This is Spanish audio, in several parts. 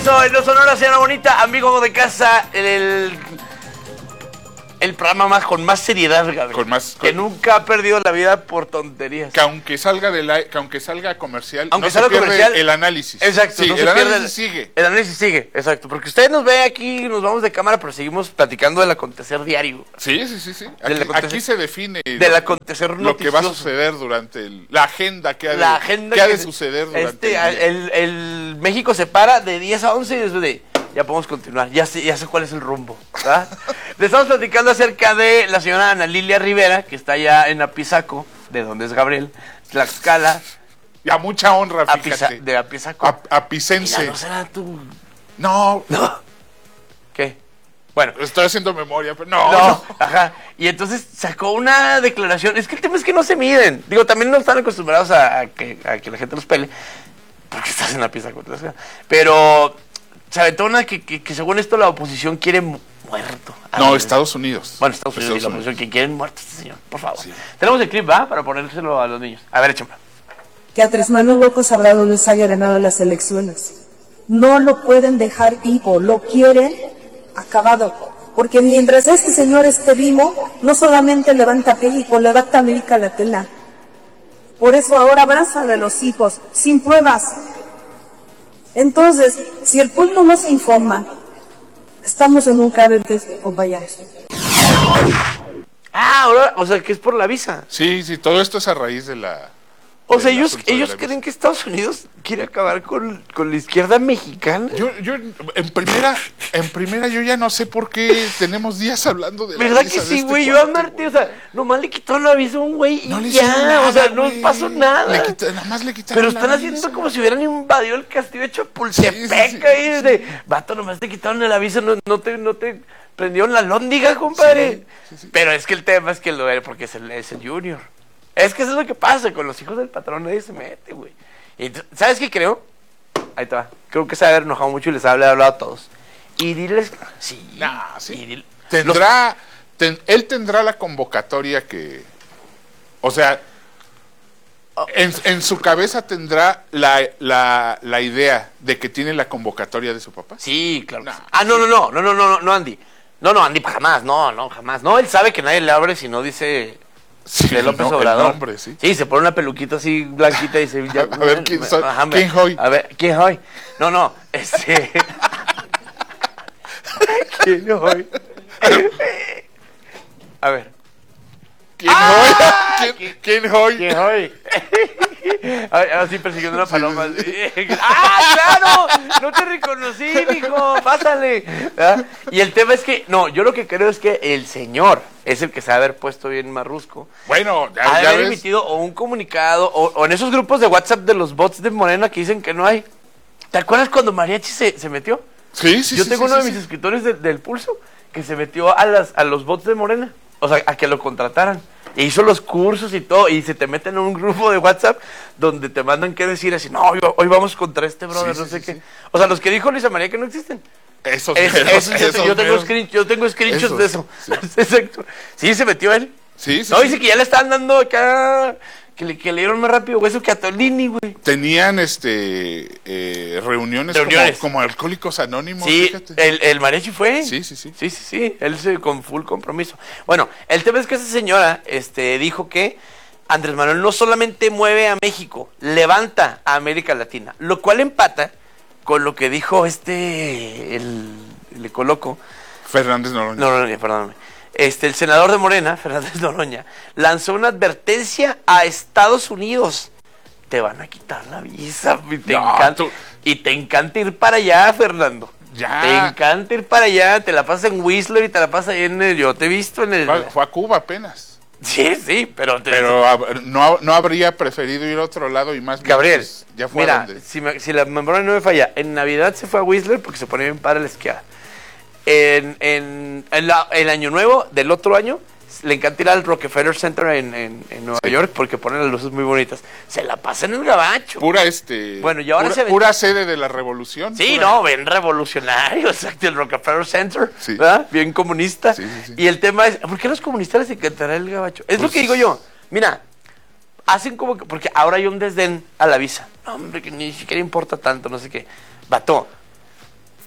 regreso en Los Sonora, señora bonita, amigo de casa, el programa más con más seriedad, Gabriel, que nunca ha perdido la vida por tonterías. Que aunque salga comercial, aunque no salga se pierde comercial, el análisis. Exacto, sí, no el análisis sigue. El análisis sigue, exacto, porque usted nos ve aquí, nos vamos de cámara, pero seguimos platicando del acontecer diario. Sí. Aquí se define del acontecer lo que va a suceder durante la agenda que ha de suceder durante el México se para de 10 a 11 y después de... Ya podemos continuar, ya sé cuál es el rumbo, ¿verdad? Le estamos platicando acerca de la señora Ana Lilia Rivera, que está allá en Apizaco, de donde es Gabriel, Tlaxcala. Y a mucha honra, fíjate. De Apizaco. Apicense. Mira, ¿no será tú? No. ¿Qué? Bueno. Estoy haciendo memoria, pero no. Ajá. Y entonces sacó una declaración. Es que el tema es que no se miden. Digo, también no están acostumbrados a que la gente los pele, porque estás en Apizaco, Tlaxcala. Pero... se aventó una que según esto la oposición quiere muerto. No, Estados Unidos. Bueno, Estados Unidos y la oposición que quieren muerto a este señor, por favor. Sí. Tenemos el clip, ¿va? Para ponérselo a los niños. A ver, échame. Que Andrés Manuel López Obrador les haya ganado las elecciones. No lo pueden dejar vivo, lo quieren acabado. Porque mientras este señor esté vivo, no solamente levanta México, levanta América Latina. Por eso ahora abrazan a los hijos, sin pruebas. Entonces, si el pueblo no se informa, estamos en un grave riesgo, compañeros. Ahora, o sea, que es por la visa. Sí, todo esto es a raíz de la... O sea, ellos creen que Estados Unidos quiere acabar con la izquierda mexicana. Yo en primera yo ya no sé por qué tenemos días hablando de la ¿verdad visa que sí, de güey? este Yo a cuate, Martí, o sea, nomás le quitaron la visa a un güey no y ya, nada, o sea, no güey. pasó nada. Nada más le quitaron pero están haciendo visa. como si hubieran invadido el castillo de Chapultepec Sí. ahí, desde, vato, nomás te quitaron la visa, no te prendieron la lóndiga, compadre. Sí. Pero es que el tema es que lo era porque es el Junior. Es que eso es lo que pasa, con los hijos del patrón nadie se mete, güey. Y ¿sabes qué creo? Ahí te va. Creo que se ha haber enojado mucho y les ha hablado a todos. Y diles, sí. Sí. Él tendrá la convocatoria que... O sea, en su cabeza tendrá la idea de que tiene la convocatoria de su papá. Sí, claro. No, Andy. No, Andy, jamás, jamás. No, él sabe que nadie le abre si no dice... Sí, de López Obrador. El nombre, sí. Sí, se pone una peluquita así blanquita y se... a ver, ¿quién soy? ¿Quién soy? A ver, ¿quién soy? No, ¿quién soy? A ver. ¿Quién soy? ¿Quién soy? Así persiguiendo una paloma. ¡Ah, claro! No te reconocí, mijo. Pásale. ¿verdad? Y el tema es que, yo lo que creo es que el señor es el que se ha haber puesto bien marrusco. Bueno, ha de haber emitido o un comunicado o en esos grupos de WhatsApp de los bots de Morena que dicen que no hay. ¿Te acuerdas cuando Mariachi se metió? Sí. Yo tengo uno de mis escritores del Pulso que se metió a los bots de Morena. O sea, a que lo contrataran. E hizo los cursos y todo. Y se te meten en un grupo de WhatsApp donde te mandan que decir así, no, hoy vamos contra este brother, no sé qué. Sí. O sea, los que dijo Luisa María que no existen. Yo tengo screenshots de eso. Sí. Exacto. Sí, se metió él. Sí. Dice que ya le estaban dando acá... Que le dieron más rápido hueso que a Tolini, güey. Tenían reuniones. Como Alcohólicos Anónimos, sí, fíjate. El Mariachi fue. Sí. Él con full compromiso. Bueno, el tema es que esa señora dijo que Andrés Manuel no solamente mueve a México, levanta a América Latina, lo cual empata con lo que dijo le coloco Fernández Noroña. Noroña, perdóname. El senador de Morena, Fernández Noroña, lanzó una advertencia a Estados Unidos. Te van a quitar la visa y te encanta ir para allá, Fernando. Ya. Te encanta ir para allá, te la pasas en Whistler y te la pasas ahí yo te he visto en el... Fue a Cuba apenas. Sí, pero no habría preferido ir a otro lado y más bien, Gabriel, pues, ya fue mira, si la memoria no me falla, en Navidad se fue a Whistler porque se ponía bien padre la esquiada. En el año nuevo del otro año le encanta ir al Rockefeller Center en Nueva York porque ponen las luces muy bonitas. Se la pasa en el gabacho. Bueno, y ahora pura sede de la revolución. Sí, ven revolucionario, exacto, el Rockefeller Center, sí. ¿verdad? Bien comunista. Sí. Y el tema es, ¿por qué a los comunistas les encantará el gabacho? Es lo que digo yo. Mira, hacen como que, porque ahora hay un desdén a la visa. No, hombre, que ni siquiera importa tanto, no sé qué. Vato.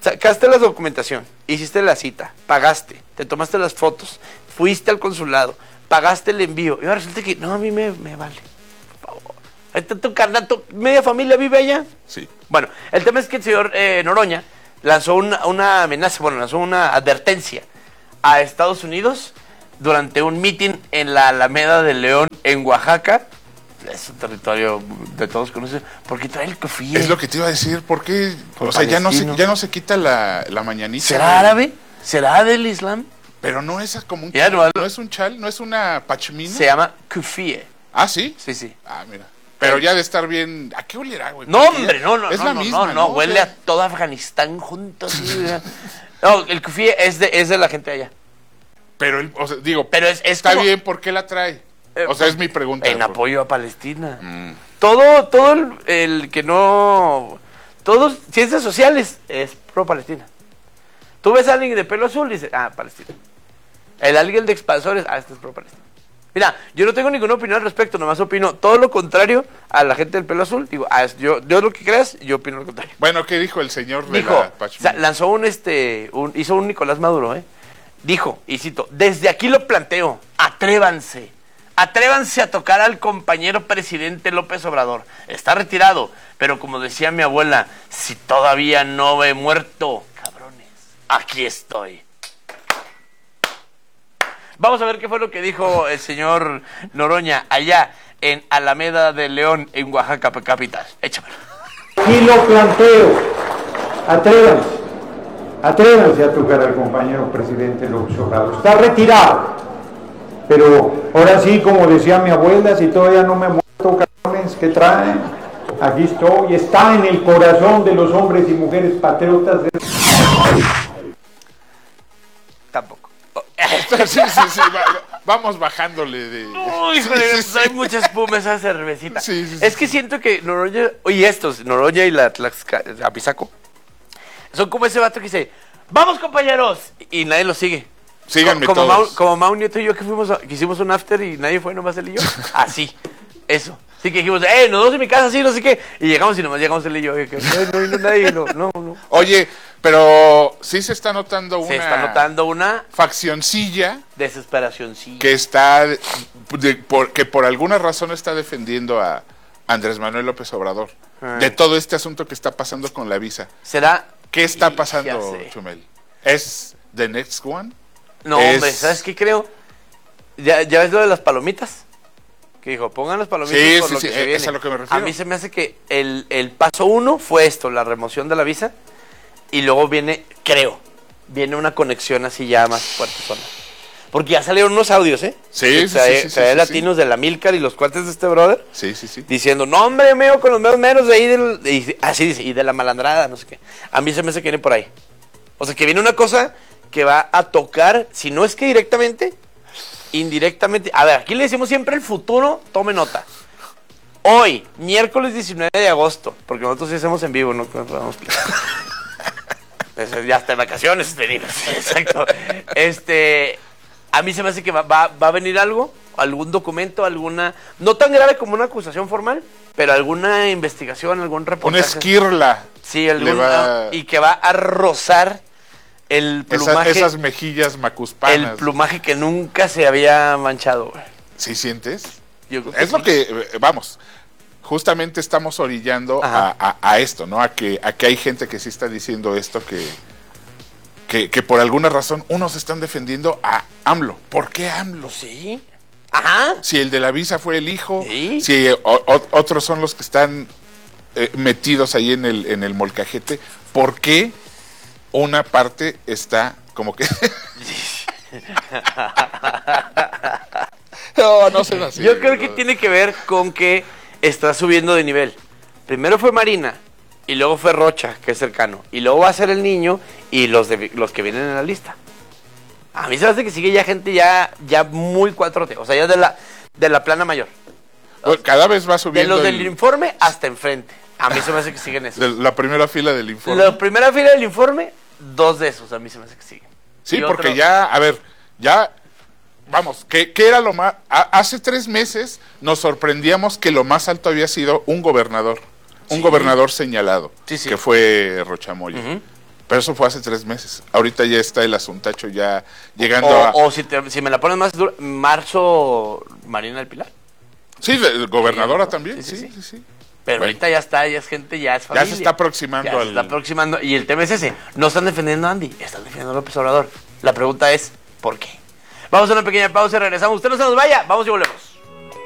sacaste la documentación, hiciste la cita, pagaste, te tomaste las fotos, fuiste al consulado, pagaste el envío, y ahora resulta que, no, a mí me vale. Por favor. Ahí está tu carnal, media familia vive allá. Sí. Bueno, el tema es que el señor Noroña lanzó una amenaza, bueno, lanzó una advertencia a Estados Unidos durante un mitin en la Alameda de León, en Oaxaca. Es un territorio de todos conocidos, porque trae el cofía. Es lo que te iba a decir, ¿por qué? O sea, ya no se quita la mañanita. ¿Será árabe? ¿Será del Islam? Pero no es como un Ya, chal, no, no es un chal, no es una pachmina. Se llama kufie. ¿Ah, sí? Sí, sí. Ah, mira. Pero ya de estar bien... ¿A qué olerá, güey? No, hombre, no. Es la misma, no, ¿no? huele O sea, a todo Afganistán juntos. Sí, no, el kufie es de la gente de allá. Pero, o sea, digo, Pero es está como- bien, ¿por qué la trae? O sea, es mi pregunta. En apoyo a Palestina. Todo el que no... Todos, ciencias sociales, es pro Palestina. Tú ves a alguien de pelo azul y dices, Palestina. El alguien de expansores, este es pro Palestina. Mira, yo no tengo ninguna opinión al respecto, nomás opino todo lo contrario a la gente del pelo azul. Digo, yo lo que creas, yo opino lo contrario. Bueno, ¿qué dijo el señor de Dijo, la o pachmina? sea, lanzó hizo un Nicolás Maduro, Dijo, y cito, desde aquí lo planteo, atrévanse a tocar al compañero presidente López Obrador. Está retirado, pero como decía mi abuela, si todavía no he muerto, cabrones, aquí estoy. Vamos a ver qué fue lo que dijo el señor Noroña allá en Alameda de León, en Oaxaca capital. Échamelo. Aquí lo planteo, atrévanse a tocar al compañero presidente López Obrador. Está retirado, pero ahora sí, como decía mi abuela, si todavía no me he muerto, cabrones, ¿qué traen? Aquí estoy, está en el corazón de los hombres y mujeres patriotas de... Tampoco. Sí, vamos bajándole de... Uy, joder, hay mucha espuma esa cervecita. Sí. Es que siento que Noroña, Noroña y la Apizaco, son como ese vato que dice, ¡vamos, compañeros! Y nadie lo sigue. Síganme como todos. como Mau Nieto y yo que hicimos un after y nadie fue, nomás él y yo. Así, eso. Así que dijimos, nos vemos en mi casa, sí, no sé qué. Y llegamos y nomás llegamos él y yo. No vino nadie, no. Oye, pero sí se está notando Se está notando una faccioncilla desesperación, sí. que está, que por alguna razón está defendiendo a Andrés Manuel López Obrador. De todo este asunto que está pasando con la visa. ¿Será? ¿Qué está Ya pasando, sé. Chumel? ¿Es the next one? No, hombre, ¿sabes qué creo? ¿Ya ves lo de las palomitas? Que dijo, pongan las palomitas Sí, por sí, lo sí, que se es viene. a lo que me refiero. A mí se me hace que el paso 1 fue esto, la remoción de la visa, y luego viene una conexión así ya más fuerte sola. Porque ya salieron unos audios, Sí. Trae latinos de la Milcar y los cuates de este brother. Sí. Diciendo, no, hombre, meo con los meros de ahí, así dice, y de la malandrada, no sé qué. A mí se me hace que viene por ahí. O sea, que viene una cosa que va a tocar, si no es que directamente, indirectamente. A ver, aquí le decimos siempre el futuro, tome nota. Hoy, miércoles 19 de agosto, porque nosotros sí hacemos en vivo, no vamos ya está en vacaciones, venimos. Exacto. A mí se me hace que va a venir algún documento, no tan grave como una acusación formal, pero alguna investigación, algún reportaje. Una esquirla. Sí, y que va a rozar el plumaje. Esas mejillas macuspanas. El plumaje que nunca se había manchado, güey. ¿Sí sientes? Yo creo que Es lo sí. que, vamos, justamente estamos orillando a esto, ¿no? A que hay gente que sí está diciendo esto, que por alguna razón unos están defendiendo a AMLO. ¿Por qué AMLO? Sí. Ajá. Si el de la visa fue el hijo, Sí. si otros son los que están metidos ahí en el molcajete, ¿por qué una parte está como que... no se así. Yo creo que tiene que ver con que está subiendo de nivel. Primero fue Marina, y luego fue Rocha, que es cercano, y luego va a ser el niño y los que vienen en la lista. A mí se me hace que sigue ya gente ya muy 4T, o sea, ya de la plana mayor. Bueno, cada vez va De subiendo los del informe hasta enfrente. A mí se me hace que siguen esos. de la primera fila del informe. La primera fila del informe, 2 de esos a mí se me hace que siguen. Sí, Y porque otro- ya, a ver, ya, vamos, ¿qué era lo más? Hace 3 meses nos sorprendíamos que lo más alto había sido un gobernador Sí. gobernador señalado, Sí, sí. que fue Rochamoya. Pero eso fue hace 3 meses. Ahorita ya está el asuntacho ya llegando O si me la pones más dura, marzo, Marina del Pilar. Sí, gobernadora ¿no? también, Sí. sí. Pero Bueno. ahorita ya está, ya es gente, ya es familia. Ya se está aproximando Se está aproximando. Y el tema es ese. No están defendiendo a Andy, están defendiendo a López Obrador. La pregunta es, ¿por qué? Vamos a una pequeña pausa y regresamos. Usted no se nos vaya, vamos y volvemos.